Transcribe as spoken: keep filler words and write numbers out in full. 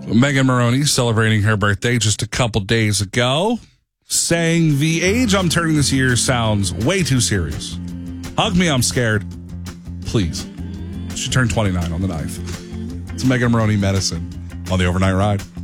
Megan Maroney celebrating her birthday just a couple days ago, saying the age I'm turning this year sounds way too serious. Hug me, I'm scared. Please. She turned twenty-nine on the ninth. It's Megan Maroney Medicine on the Overnight Ride.